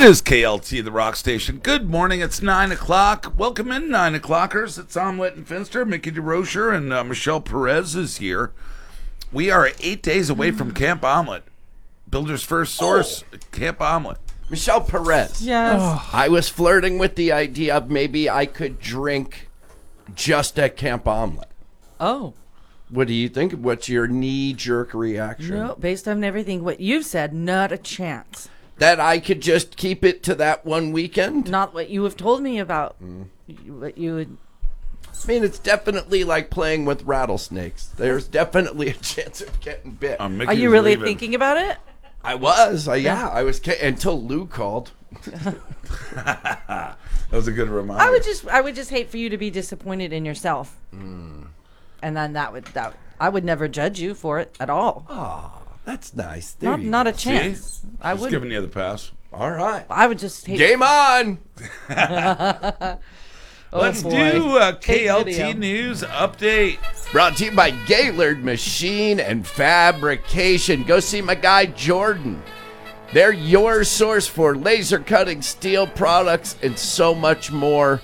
is KLT, the rock station. Good morning. It's 9 o'clock. Welcome in, 9 o'clockers. It's Omelette and Finster. Mickey DeRocher and Michelle Perez is here. We are 8 days away from Camp Omelette. Builder's first source, Camp Omelette. Michelle Perez. Yes. I was flirting with the idea of maybe I could drink just at Camp Omelette. Oh. What do you think? What's your knee-jerk reaction? No, based on everything what you've said, not a chance. That I could just keep it to that one weekend? Not what you have told me about. What you would. I mean, it's definitely like playing with rattlesnakes. There's definitely a chance of getting bit. Are you really thinking about it? I was. I was. Until Lou called. That was a good reminder. I would just hate for you to be disappointed in yourself. And then I would never judge you for it at all. Oh, that's nice. Not a chance. See? I Just would. giving you the pass. All right. I would just hate. Game on. Let's boy. do a Take KLT video. News update. Brought to you by Gaylord Machine and Fabrication. Go see my guy Jordan. They're your source for laser cutting steel products and so much more.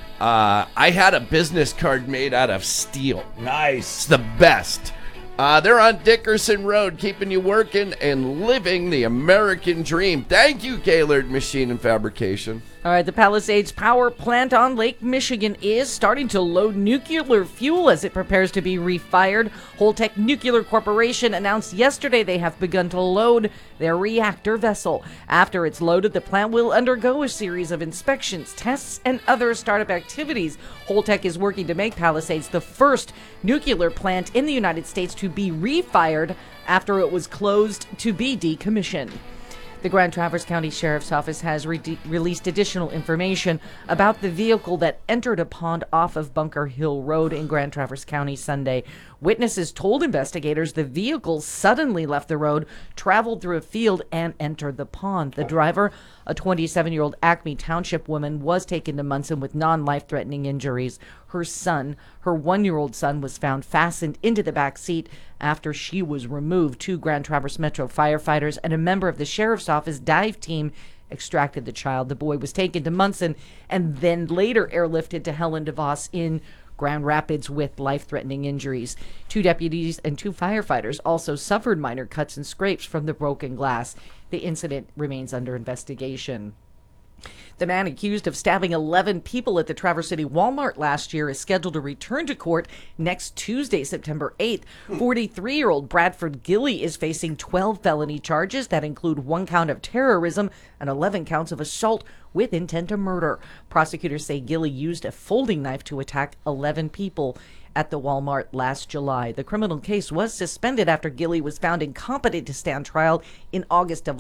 I had a business card made out of steel. Nice. It's the best. They're on Dickerson Road, keeping you working and living the American dream. Thank you, Gaylord Machine and Fabrication. All right, the Palisades power plant on Lake Michigan is starting to load nuclear fuel as it prepares to be refired. Holtec Nuclear Corporation announced yesterday they have begun to load their reactor vessel. After it's loaded, the plant will undergo a series of inspections, tests, and other startup activities. Holtec is working to make Palisades the first nuclear plant in the United States to be refired after it was closed to be decommissioned. The Grand Traverse County Sheriff's Office has released additional information about the vehicle that entered a pond off of Bunker Hill Road in Grand Traverse County Sunday. Witnesses told investigators the vehicle suddenly left the road, traveled through a field, and entered the pond. The driver, a 27-year-old Acme Township woman, was taken to Munson with non-life-threatening injuries. Her 1-year-old son, was found fastened into the back seat after she was removed. 2 Grand Traverse Metro firefighters and a member of the Sheriff's Office dive team extracted the child. The boy was taken to Munson and then later airlifted to Helen DeVos in Grand Rapids with life-threatening injuries. 2 deputies and 2 firefighters also suffered minor cuts and scrapes from the broken glass. The incident remains under investigation. The man accused of stabbing 11 people at the Traverse City Walmart last year is scheduled to return to court next Tuesday, September 8th. 43-year-old Bradford Gilly is facing 12 felony charges that include 1 count of terrorism and 11 counts of assault with intent to murder. Prosecutors say Gilly used a folding knife to attack 11 people at the Walmart last July. The criminal case was suspended after Gilly was found incompetent to stand trial in August of